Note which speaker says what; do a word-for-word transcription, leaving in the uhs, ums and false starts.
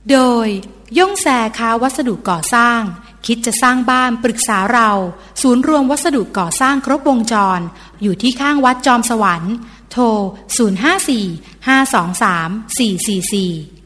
Speaker 1: โดยย่งแซค้าวัสดุก่อสร้างคิดจะสร้างบ้านปรึกษาเราศูนย์รวมวัสดุก่อสร้างครบวงจรอยู่ที่ข้างวัดจอมสวรรค์โทรศูนย์ ห้า สี่ ห้า สอง สาม สี่ สี่ สี่